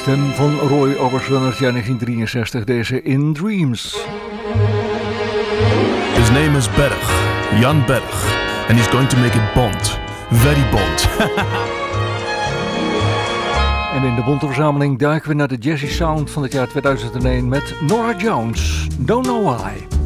stem van Roy Orbison uit het jaar 1963, deze In Dreams. His name is Berg, Jan Berg, and he's going to make it Bond. Very Bond. En in de bonte verzameling duiken we naar de jazzy sound van het jaar 2001 met Norah Jones, Don't Know Why.